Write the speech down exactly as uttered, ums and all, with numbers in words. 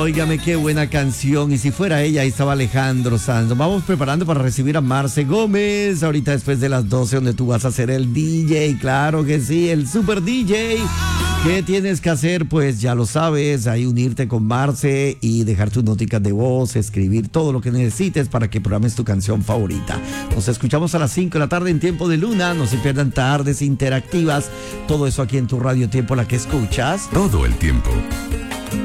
Óigame, qué buena canción. Y si fuera ella, ahí estaba Alejandro Sanz. Nos vamos preparando para recibir a Marce Gómez. Ahorita después de las doce, donde tú vas a ser el D J. Claro que sí, el super D J. ¿Qué tienes que hacer? Pues ya lo sabes, ahí unirte con Marce y dejar tus noticas de voz, escribir todo lo que necesites para que programes tu canción favorita. Nos escuchamos a las cinco de la tarde en Tiempo de Luna. No se pierdan tardes interactivas. Todo eso aquí en tu radio Tiempo, la que escuchas todo el tiempo.